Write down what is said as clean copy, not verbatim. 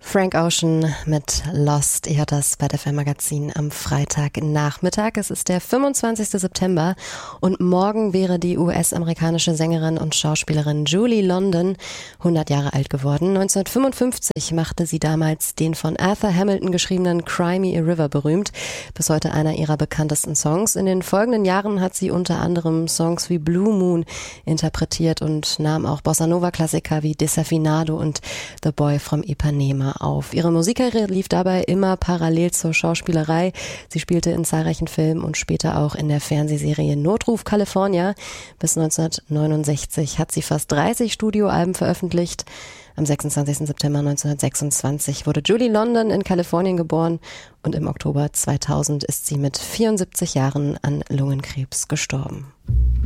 Frank Ocean mit Lost. Ihr hört das bei der FM Magazin am Freitagnachmittag. Es ist der 25. September und morgen wäre die US-amerikanische Sängerin und Schauspielerin Julie London 100 Jahre alt geworden. 1955 machte sie damals den von Arthur Hamilton geschriebenen Cry Me a River berühmt. Bis heute einer ihrer bekanntesten Songs. In den folgenden Jahren hat sie unter anderem Songs wie Blue Moon interpretiert und nahm auch Bossa-Nova-Klassiker wie Desafinado und The Boy from Ipanema auf. Ihre Musikkarriere lief dabei immer parallel zur Schauspielerei. Sie spielte in zahlreichen Filmen und später auch in der Fernsehserie Notruf California. Bis 1969 hat sie fast 30 Studioalben veröffentlicht. Am 26. September 1926 wurde Julie London in Kalifornien geboren und im Oktober 2000 ist sie mit 74 Jahren an Lungenkrebs gestorben.